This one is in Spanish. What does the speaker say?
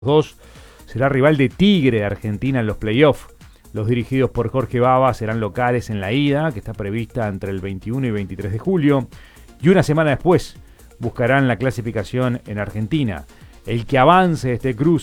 2 será rival de Tigre de Argentina en los playoffs. Los dirigidos por Jorge Baba serán locales en la ida, que está prevista entre el 21 y 23 de julio, y una semana después buscarán la clasificación en Argentina. El que avance este cruce